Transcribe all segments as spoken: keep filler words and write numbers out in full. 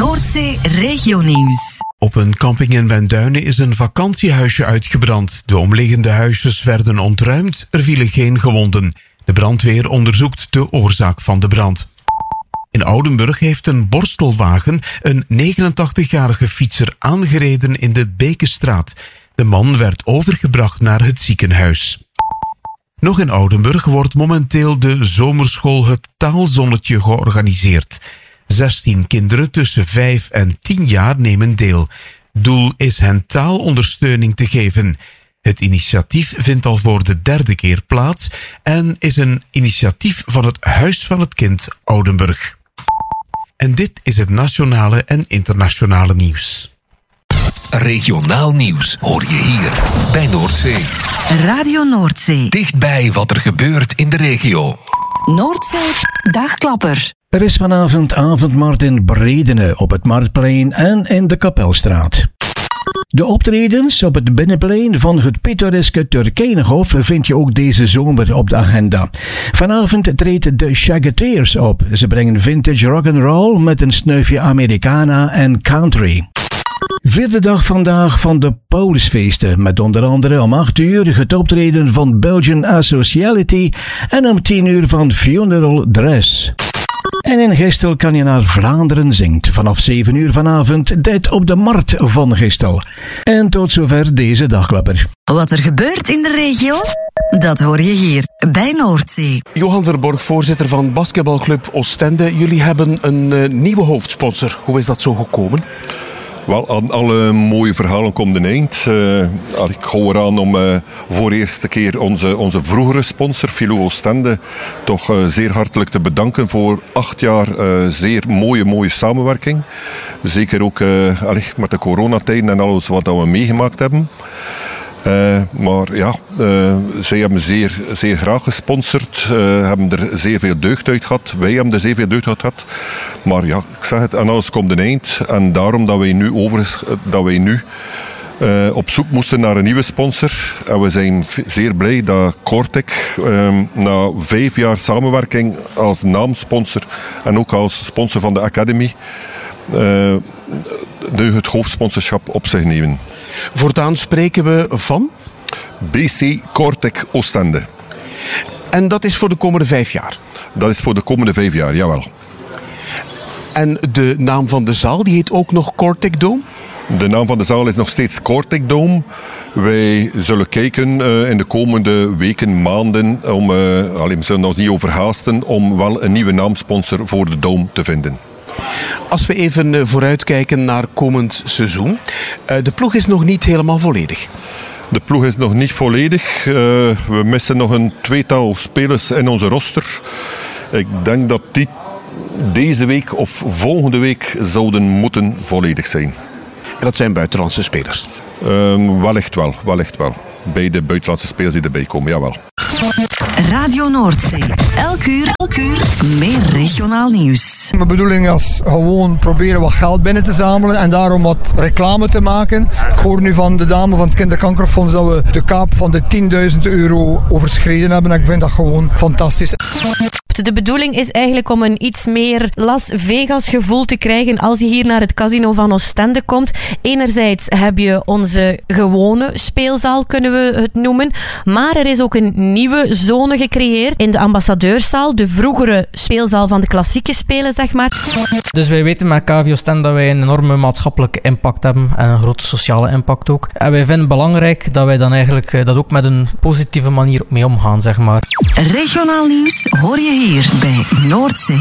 Noordzee Regionieuws. Op een camping in Benduinen is een vakantiehuisje uitgebrand. De omliggende huisjes werden ontruimd, er vielen geen gewonden. De brandweer onderzoekt de oorzaak van de brand. In Oudenburg heeft een borstelwagen een negenentachtigjarige fietser aangereden in de Bekenstraat. De man werd overgebracht naar het ziekenhuis. Nog in Oudenburg wordt momenteel de zomerschool Het Taalzonnetje georganiseerd. zestien kinderen tussen vijf en tien jaar nemen deel. Doel is hen taalondersteuning te geven. Het initiatief vindt al voor de derde keer plaats en is een initiatief van het Huis van het Kind Oudenburg. En dit is het nationale en internationale nieuws. Regionaal nieuws hoor je hier bij Noordzee. Radio Noordzee. Dichtbij wat er gebeurt in de regio. Noordzee Dagklapper. Er is vanavond avondmarkt in Bredene op het Marktplein en in de Kapelstraat. De optredens op het binnenplein van het pittoreske Turkijnenhof vind je ook deze zomer op de agenda. Vanavond treedt de Shaggeteers op. Ze brengen vintage rock'n'roll met een snuifje Americana en country. Vierde dag vandaag van de Paulusfeesten, met onder andere om acht uur het optreden van Belgian Asociality en om tien uur van Funeral Dress. En in Gistel kan je naar Vlaanderen zingt. Vanaf zeven uur vanavond dit op de Markt van Gistel. En tot zover deze dagklapper. Wat er gebeurt in de regio, dat hoor je hier bij Noordzee. Johan Verborg, voorzitter van basketbalclub Oostende. Jullie hebben een uh, nieuwe hoofdsponsor. Hoe is dat zo gekomen? Wel, aan alle mooie verhalen komt een eind. Uh, ik hou eraan om uh, voor de eerste keer onze, onze vroegere sponsor, Filou Oostende, toch uh, zeer hartelijk te bedanken voor acht jaar uh, zeer mooie, mooie samenwerking. Zeker ook uh, allee, met de coronatijden en alles wat we meegemaakt hebben. Uh, maar ja, uh, zij hebben zeer, zeer graag gesponsord, uh, hebben er zeer veel deugd uit gehad. Wij hebben er zeer veel deugd uit gehad. Maar ja, ik zeg het, aan alles komt een eind. En daarom dat wij nu, over, dat wij nu uh, op zoek moesten naar een nieuwe sponsor. En we zijn v- zeer blij dat Cortec uh, na vijf jaar samenwerking als naamsponsor en ook als sponsor van de Academy uh, nu het hoofdsponsorschap op zich nemen. Voortaan spreken we van? B C Cortec Oostende. En dat is voor de komende vijf jaar? Dat is voor de komende vijf jaar, jawel. En de naam van de zaal, die heet ook nog Cortec Dome? De naam van de zaal is nog steeds Cortec Dome. Wij zullen kijken uh, in de komende weken, maanden, om, uh, allee, we zullen ons niet overhaasten, om wel een nieuwe naamsponsor voor de Dome te vinden. Als we even vooruitkijken naar komend seizoen. De ploeg is nog niet helemaal volledig. De ploeg is nog niet volledig. Uh, we missen nog een tweetal spelers in onze roster. Ik denk dat die deze week of volgende week zouden moeten volledig zijn. En dat zijn buitenlandse spelers? Uh, wellicht wel, wellicht wel. Bij de buitenlandse spelers die erbij komen, jawel. Radio Noordzee. Elk uur, elk uur meer regionaal nieuws. Mijn bedoeling is gewoon proberen wat geld binnen te zamelen en daarom wat reclame te maken. Ik hoor nu van de dame van het Kinderkankerfonds dat we de kaap van de tienduizend euro overschreden hebben. En ik vind dat gewoon fantastisch. De bedoeling is eigenlijk om een iets meer Las Vegas gevoel te krijgen als je hier naar het casino van Oostende komt. Enerzijds heb je onze gewone speelzaal, kunnen we het noemen. Maar er is ook een nieuwe zone gecreëerd in de ambassadeurszaal. De vroegere speelzaal van de klassieke spelen, zeg maar. Dus wij weten met K V Oostende dat wij een enorme maatschappelijke impact hebben. En een grote sociale impact ook. En wij vinden het belangrijk dat wij dan eigenlijk dat ook met een positieve manier mee omgaan, zeg maar. Regionaal nieuws hoor je hier bij Noordzee.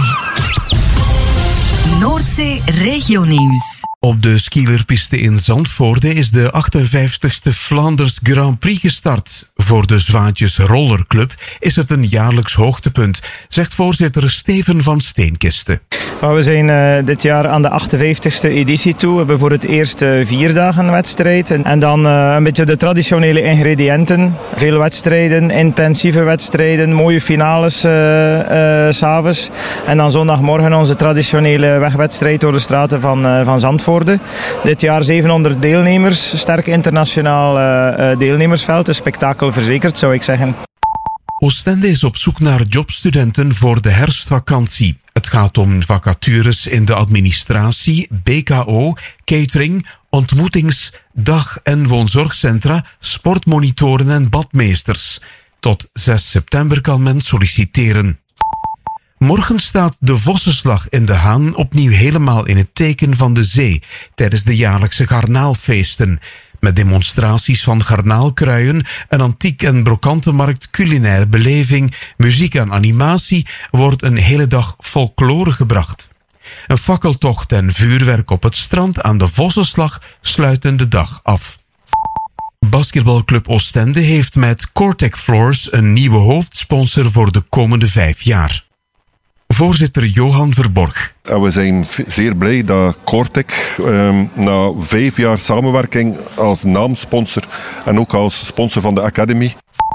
Noordzee Regionieuws. Op de skielerpiste in Zandvoorde is de achtenvijftigste Vlaanders Grand Prix gestart. Voor de Zwaantjes Rollerclub is het een jaarlijks hoogtepunt, zegt voorzitter Steven van Steenkiste. We zijn uh, dit jaar aan de achtenvijftigste editie toe. We hebben voor het eerst uh, vier dagen een wedstrijd. En, en dan uh, een beetje de traditionele ingrediënten. Veel wedstrijden, intensieve wedstrijden, mooie finales uh, uh, 's avonds. En dan zondagmorgen onze traditionele wegwedstrijd door de straten van, uh, van Zandvoorde. Dit jaar zevenhonderd deelnemers, sterk internationaal uh, uh, deelnemersveld. Een spektakel verzekerd, zou ik zeggen. Oostende is op zoek naar jobstudenten voor de herfstvakantie. Het gaat om vacatures in de administratie, B K O, catering, ontmoetings-, dag- en woonzorgcentra, sportmonitoren en badmeesters. Tot zes september kan men solliciteren. Morgen staat de Vossenslag in De Haan opnieuw helemaal in het teken van de zee tijdens de jaarlijkse garnaalfeesten. Met demonstraties van garnaalkruien, een antiek- en brokantenmarkt, culinaire beleving, muziek en animatie wordt een hele dag folklore gebracht. Een fakkeltocht en vuurwerk op het strand aan de Vossenslag sluiten de dag af. Basketbalclub Oostende heeft met Cortec Floors een nieuwe hoofdsponsor voor de komende vijf jaar. Voorzitter Johan Verborg. En we zijn zeer blij dat Cortec um, na vijf jaar samenwerking als naamsponsor en ook als sponsor van de Academy.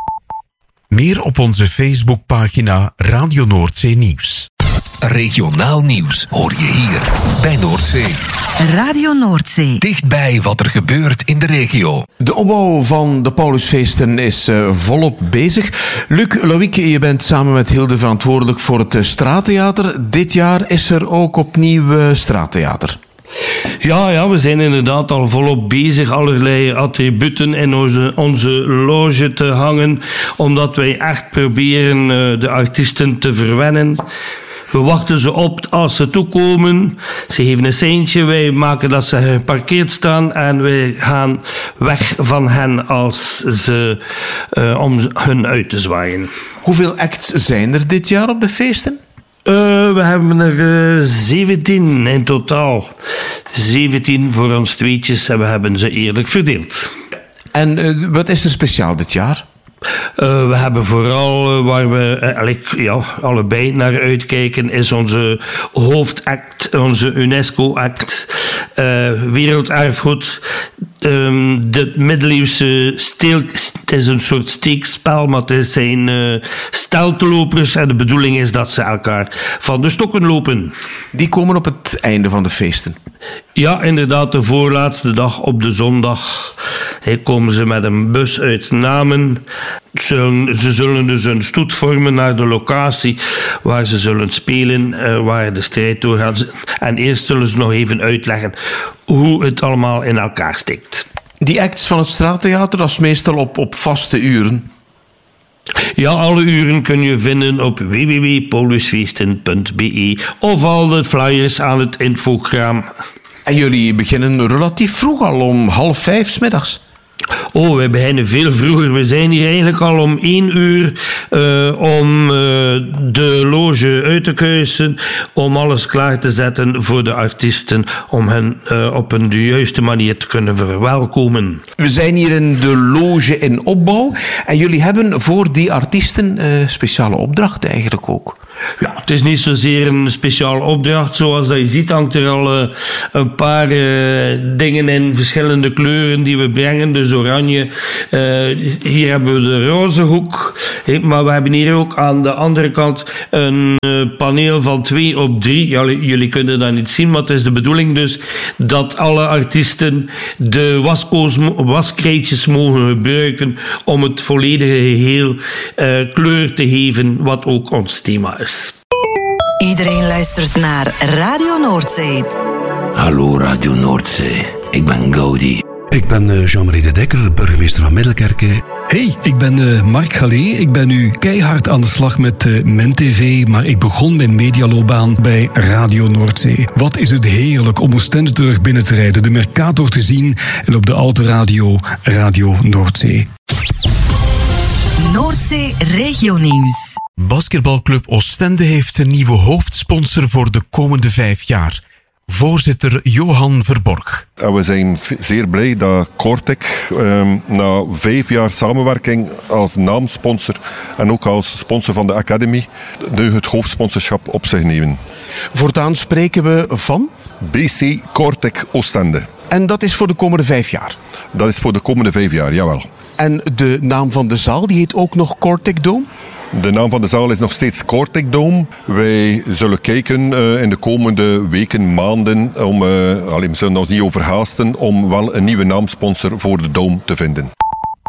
Meer op onze Facebookpagina Radio Noordzee Nieuws. Regionaal nieuws hoor je hier bij Noordzee. Radio Noordzee. Dichtbij wat er gebeurt in de regio. De opbouw van de Paulusfeesten is uh, volop bezig. Luc Loïc, je bent samen met Hilde verantwoordelijk voor het uh, straattheater. Dit jaar is er ook opnieuw uh, straattheater. Ja, ja, we zijn inderdaad al volop bezig allerlei attributen in onze, onze loge te hangen, omdat wij echt proberen uh, de artiesten te verwennen. We wachten ze op als ze toekomen. Ze geven een seintje, wij maken dat ze geparkeerd staan en wij gaan weg van hen als ze, uh, om hun uit te zwaaien. Hoeveel acts zijn er dit jaar op de feesten? Uh, we hebben er uh, zeventien in totaal. zeventien voor ons tweetjes en we hebben ze eerlijk verdeeld. En uh, wat is er speciaal dit jaar? Uh, we hebben vooral uh, waar we uh, ja, allebei naar uitkijken is onze hoofdact, onze UNESCO-act, uh, werelderfgoed. Um, de middeleeuwse steel, het is een soort steekspel, maar het zijn uh, steltelopers en de bedoeling is dat ze elkaar van de stokken lopen. Die komen op het einde van de feesten? Ja, inderdaad, de voorlaatste dag op de zondag. Hey, komen ze met een bus uit Namen. Zullen, ze zullen dus een stoet vormen naar de locatie waar ze zullen spelen, uh, waar de strijd doorgaat. En eerst zullen ze nog even uitleggen hoe het allemaal in elkaar steekt. Die acts van het straattheater, dat is meestal op, op vaste uren? Ja, alle uren kun je vinden op w w w punt paulusfeesten punt b e of al de flyers aan het infograam. En jullie beginnen relatief vroeg, al om half vijf 's middags? Oh, wij beginnen veel vroeger. We zijn hier eigenlijk al om één uur uh, om uh, de loge uit te kuisen, om alles klaar te zetten voor de artiesten, om hen uh, op een de juiste manier te kunnen verwelkomen. We zijn hier in de loge in opbouw en jullie hebben voor die artiesten uh, speciale opdrachten eigenlijk ook. Ja, het is niet zozeer een speciale opdracht. Zoals dat je ziet hangt er al uh, een paar uh, dingen in verschillende kleuren die we brengen. Dus oranje. Uh, hier hebben we de roze hoek. Hey, maar we hebben hier ook aan de andere kant een uh, paneel van twee op drie. Ja, jullie kunnen dat niet zien, maar het is de bedoeling dus dat alle artiesten de waskoos, waskrijtjes mogen gebruiken om het volledige geheel uh, kleur te geven, wat ook ons thema is. Iedereen luistert naar Radio Noordzee. Hallo Radio Noordzee, ik ben Gaudi. Ik ben Jean-Marie de Dekker, burgemeester van Middelkerke. Hey, ik ben uh, Mark Galé. Ik ben nu keihard aan de slag met uh, MenTV, maar ik begon mijn medialoopbaan bij Radio Noordzee. Wat is het heerlijk om Oostende terug binnen te rijden, de Mercator te zien en op de autoradio Radio Noordzee. Noordzee Regionieuws. Basketbalclub Oostende heeft een nieuwe hoofdsponsor voor de komende vijf jaar. Voorzitter Johan Verborg. En we zijn zeer blij dat Cortec um, na vijf jaar samenwerking als naamsponsor en ook als sponsor van de Academy nu het hoofdsponsorschap op zich nemen. Voortaan spreken we van? B C Cortec Oostende. En dat is voor de komende vijf jaar? Dat is voor de komende vijf jaar, jawel. En de naam van de zaal, die heet ook nog Cortec Dome? De naam van de zaal is nog steeds Cortec Dome. Wij zullen kijken uh, in de komende weken, maanden, om, uh, allee, we zullen ons niet overhaasten, om wel een nieuwe naamsponsor voor de Dome te vinden.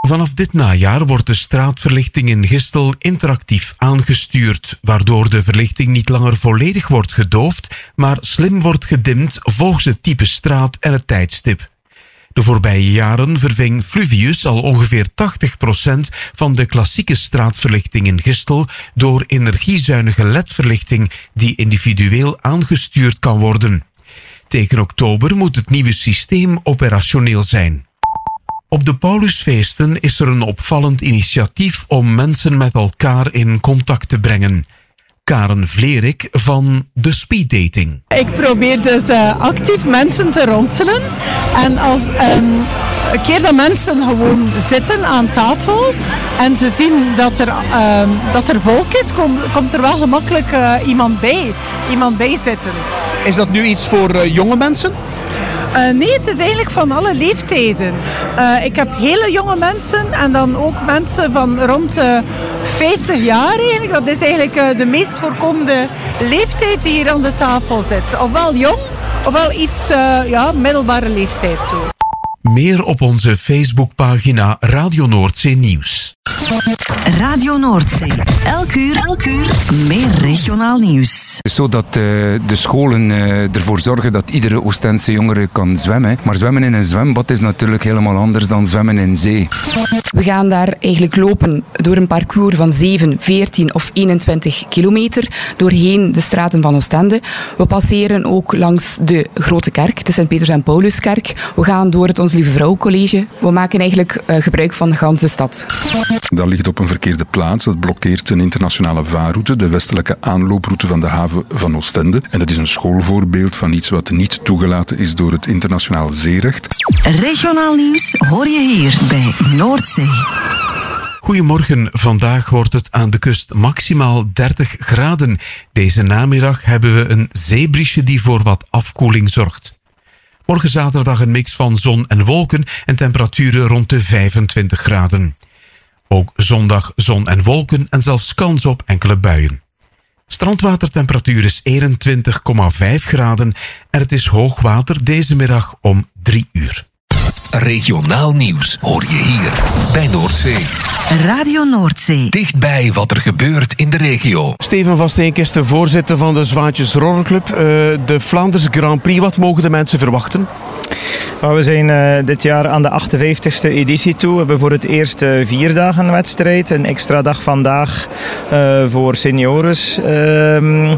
Vanaf dit najaar wordt de straatverlichting in Gistel interactief aangestuurd, waardoor de verlichting niet langer volledig wordt gedoofd, maar slim wordt gedimd volgens het type straat en het tijdstip. De voorbije jaren verving Fluvius al ongeveer tachtig procent van de klassieke straatverlichting in Gistel door energiezuinige L E D-verlichting die individueel aangestuurd kan worden. Tegen oktober moet het nieuwe systeem operationeel zijn. Op de Paulusfeesten is er een opvallend initiatief om mensen met elkaar in contact te brengen. Karen Vlerik van de Speeddating. Ik probeer dus uh, actief mensen te ronselen. En als um, een keer dat mensen gewoon zitten aan tafel en ze zien dat er, um, dat er volk is, kom, komt er wel gemakkelijk uh, iemand bij. Iemand bij zitten. Is dat nu iets voor uh, jonge mensen? Uh, nee, het is eigenlijk van alle leeftijden. Uh, ik heb hele jonge mensen en dan ook mensen van rond uh, vijftig jaar eigenlijk. Dat is eigenlijk uh, de meest voorkomende leeftijd die hier aan de tafel zit. Ofwel jong, ofwel iets uh, ja, middelbare leeftijd zo. Meer op onze Facebookpagina Radio Noordzee Nieuws. Radio Noordzee. Elk uur, elk uur meer regionaal nieuws. Zodat uh, de scholen uh, ervoor zorgen dat iedere Oostense jongere kan zwemmen. Maar zwemmen in een zwembad is natuurlijk helemaal anders dan zwemmen in zee. We gaan daar eigenlijk lopen door een parcours van zeven, veertien of eenentwintig kilometer doorheen de straten van Oostende. We passeren ook langs de Grote Kerk, de Sint-Peters en Pauluskerk. We gaan door het Ons Lieve Vrouw College. We maken eigenlijk uh, gebruik van de ganse stad. Dat ligt op een verkeerde plaats. Dat blokkeert een internationale vaarroute, de westelijke aanlooproute van de haven van Oostende. En dat is een schoolvoorbeeld van iets wat niet toegelaten is door het internationaal zeerecht. Regionaal nieuws hoor je hier bij Noordzee. Goedemorgen, vandaag wordt het aan de kust maximaal dertig graden. Deze namiddag hebben we een zeebriesje die voor wat afkoeling zorgt. Morgen zaterdag een mix van zon en wolken en temperaturen rond de vijfentwintig graden. Ook zondag zon en wolken en zelfs kans op enkele buien. Strandwatertemperatuur is eenentwintig komma vijf graden en het is hoogwater deze middag om drie uur. Regionaal nieuws hoor je hier bij Noordzee. Radio Noordzee. Dichtbij wat er gebeurt in de regio. Steven van Steenk is de voorzitter van de Zwaantjes Rollerclub. Uh, de Vlaanders Grand Prix, wat mogen de mensen verwachten? We zijn uh, dit jaar aan de achtenvijftigste editie toe. We hebben voor het eerst uh, vier dagen wedstrijd. Een extra dag vandaag uh, voor seniors. Uh,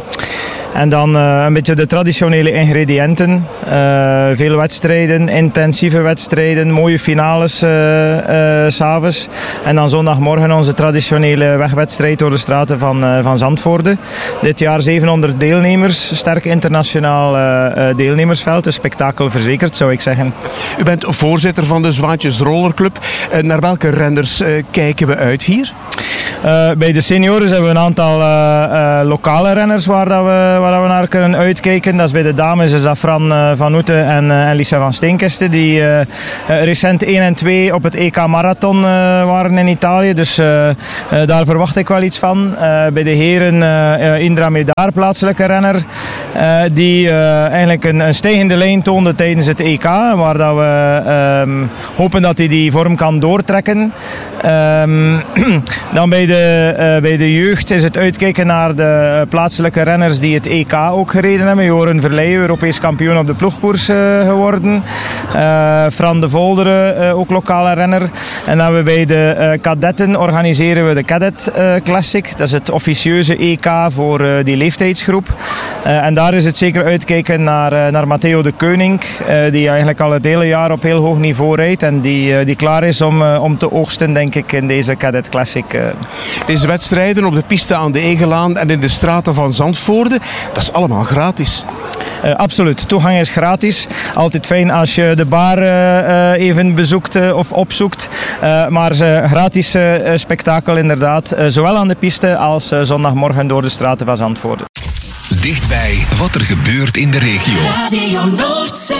En dan uh, een beetje de traditionele ingrediënten. Uh, veel wedstrijden, intensieve wedstrijden, mooie finales uh, uh, 's avonds. En dan zondagmorgen onze traditionele wegwedstrijd door de straten van, uh, van Zandvoorde. Dit jaar zevenhonderd deelnemers, sterk internationaal uh, deelnemersveld. Een spektakel verzekerd, zou ik zeggen. U bent voorzitter van de Zwaantjes Rollerclub. Uh, naar welke renners uh, kijken we uit hier? Uh, bij de seniors hebben we een aantal uh, uh, lokale renners waar, dat we, waar we naar kunnen uitkijken. Dat is bij de dames is dat Fran uh, van Oete en, uh, en Lisa van Steenkiste, die uh, uh, recent één en twee op het E K Marathon uh, waren in Italië. Dus uh, uh, daar verwacht ik wel iets van. Uh, bij de heren uh, uh, Indra Medaar, plaatselijke renner, uh, die uh, eigenlijk een, een stijgende lijn toonde tijdens het E K, waar dat we uh, hopen dat hij die vorm kan doortrekken. Um, dan bij de, uh, bij de jeugd is het uitkijken naar de plaatselijke renners die het E K ook gereden hebben. Joren Verleijen, Europees kampioen op de ploegkoers uh, geworden. Uh, Fran de Volderen, uh, ook lokale renner. En dan we bij de uh, kadetten organiseren we de Cadet uh, Classic. Dat is het officieuze E K voor uh, die leeftijdsgroep. Uh, en daar is het zeker uitkijken naar, uh, naar Matteo de Koning, uh, die eigenlijk al het hele jaar op heel hoog niveau rijdt en die, uh, die klaar is om, uh, om te oogsten, denk ik, in deze Cadet Classic. Uh. Deze wedstrijden op de piste aan de Egelaan en in de straten van Zandvoorde, dat is allemaal gratis. Uh, absoluut, toegang is gratis. Altijd fijn als je de bar uh, uh, even bezoekt uh, of opzoekt. Uh, maar uh, gratis uh, spektakel inderdaad, uh, zowel aan de piste als uh, zondagmorgen door de straten van Zandvoorde. Dichtbij wat er gebeurt in de regio. Radio Noordzee.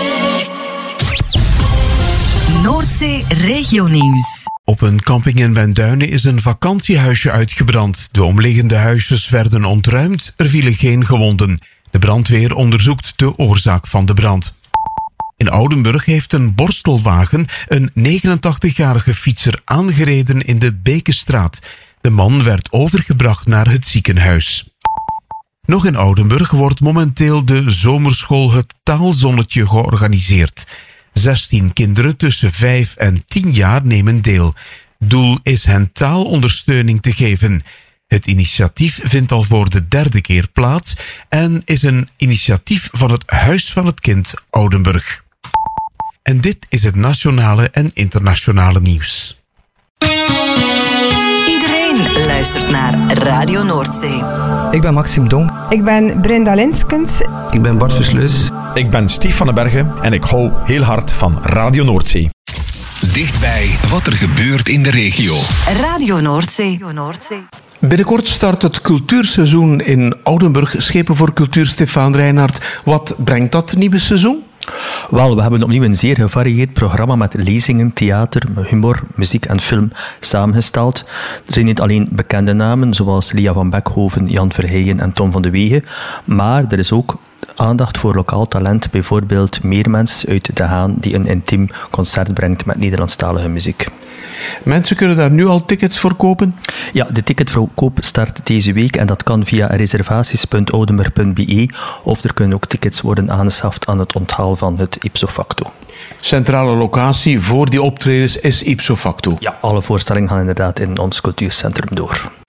Noordzee Regionieuws. Op een camping in Wenduinen is een vakantiehuisje uitgebrand. De omliggende huisjes werden ontruimd, er vielen geen gewonden. De brandweer onderzoekt de oorzaak van de brand. In Oudenburg heeft een borstelwagen een negenentachtigjarige fietser aangereden in de Bekenstraat. De man werd overgebracht naar het ziekenhuis. Nog in Oudenburg wordt momenteel de zomerschool Het Taalzonnetje georganiseerd. zestien kinderen tussen vijf en tien jaar nemen deel. Doel is hen taalondersteuning te geven. Het initiatief vindt al voor de derde keer plaats en is een initiatief van het Huis van het Kind Oudenburg. En dit is het nationale en internationale nieuws. Iedereen luistert naar Radio Noordzee. Ik ben Maxime Dong. Ik ben Brenda Linskens. Ik ben Bart Versluis. Ik ben Stief van den Bergen en ik hou heel hard van Radio Noordzee. Dichtbij wat er gebeurt in de regio. Radio Noordzee. Binnenkort start het cultuurseizoen in Oudenburg. Schepen voor Cultuur, Stefaan Reinhardt. Wat brengt dat nieuwe seizoen? Wel, we hebben opnieuw een zeer gevarieerd programma met lezingen, theater, humor, muziek en film samengesteld. Er zijn niet alleen bekende namen zoals Lia van Beckhoven, Jan Verheijen en Tom van de Wegen, maar er is ook aandacht voor lokaal talent, bijvoorbeeld Meermens uit De Haan, die een intiem concert brengt met Nederlandstalige muziek. Mensen kunnen daar nu al tickets voor kopen? Ja, de ticketverkoop start deze week en dat kan via reservaties punt oudenburg punt b e of er kunnen ook tickets worden aangeschaft aan het onthaal van het ipso facto. Centrale locatie voor die optredens is ipso facto? Ja, alle voorstellingen gaan inderdaad in ons cultuurcentrum door.